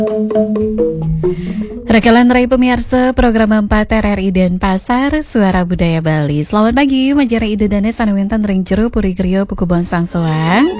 Rekalan Rai pemirsa program 4 RRI Denpasar Suara Budaya Bali. Selamat pagi, Majara Ide Dane Sanuwintan Ring Jeru Puri Grio Pukubon Sang Soang.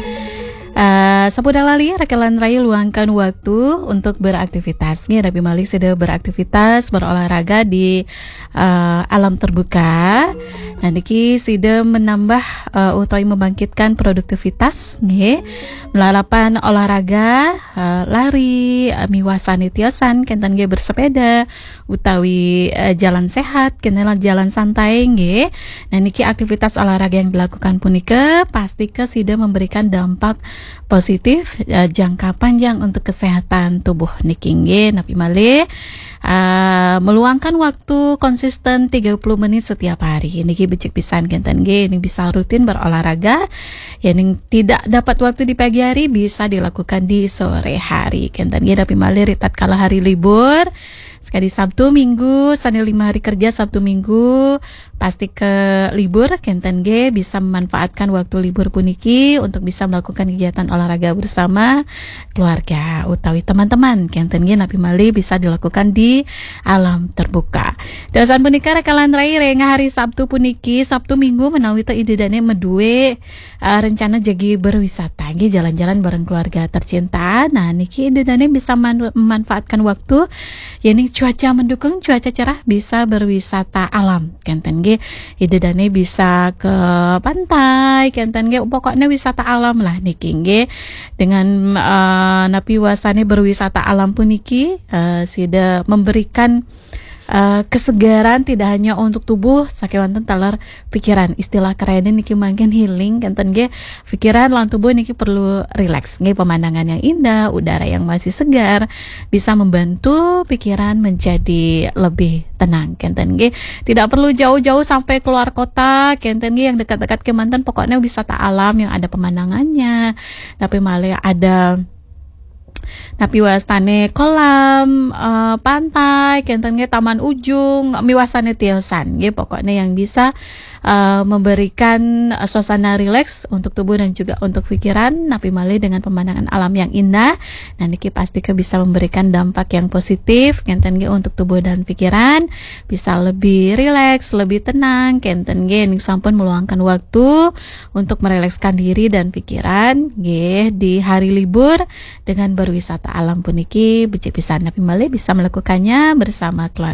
Sepudah lali rekalan Rai luangkan waktu untuk beraktivitasnya. Tapi Mali sudah beraktivitas berolahraga di alam terbuka. Niki sudah menambah utawi membangkitkan produktivitas nggih melalapan olahraga lari miwasan tiosan kenten nggih bersepeda utawi jalan sehat kenela jalan santai nggih. Nah niki aktivitas olahraga yang dilakukan punika pasti sudah memberikan dampak positif jangka panjang untuk kesehatan tubuh niki nggih. Napi malih meluangkan waktu konsisten 30 menit setiap hari. Niki becik pisan kenten nggih, ini bisa rutin berolahraga. Yang tidak dapat waktu di pagi hari bisa dilakukan di sore hari. Kenten nggih tapi malih ritat kala hari libur. Sekali Sabtu Minggu, sani 5 hari kerja Sabtu Minggu pasti ke libur kenten ge bisa memanfaatkan waktu libur puniki untuk bisa melakukan kegiatan olahraga bersama keluarga utawi teman-teman kenten ge napi mali bisa dilakukan di alam terbuka. Dosan punika rekalan Rai renga hari Sabtu puniki Sabtu Minggu menawi teu idedane medue rencana jagi berwisata ge jalan-jalan bareng keluarga tercinta. Nah niki idedane bisa memanfaatkan waktu yani cuaca mendukung, cuaca cerah bisa berwisata alam kenten ge idedane bisa ke pantai kenten ge pokoknya wisata alam lah niki ge dengan napi wasane berwisata alam puniki sida memberikan kesegaran tidak hanya untuk tubuh sakewanten talar pikiran istilah kerennya niki mangken healing kenten ge pikiran lan tubuh niki perlu rileks nggih pemandangan yang indah udara yang masih segar bisa membantu pikiran menjadi lebih tenang kenten ge tidak perlu jauh-jauh sampai keluar kota kenten ge yang dekat-dekat ke manten pokoknya wisata alam yang ada pemandangannya tapi malah ada napi wastane kolam, pantai, kenten ge taman ujung, miwasane tiosan, ge pokoknya yang bisa memberikan suasana rileks untuk tubuh dan juga untuk pikiran, napi malih dengan pemandangan alam yang indah. Nah niki pasti bisa memberikan dampak yang positif, kenten ge untuk tubuh dan pikiran bisa lebih rileks, lebih tenang, kenten ge ning sampun meluangkan waktu untuk merilekskan diri dan pikiran, ge di hari libur dengan berwisata alam puniki becik pisan napi malih bisa melakukannya bersama keluarga.